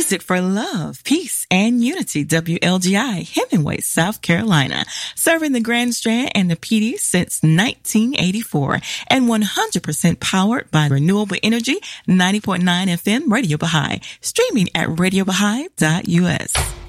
Music for love, peace, and unity. WLGI, Hemingway, South Carolina. Serving the Grand Strand and the PD since 1984. And 100% powered by renewable energy. 90.9 FM Radio Baha'i. Streaming at radiobahai.us.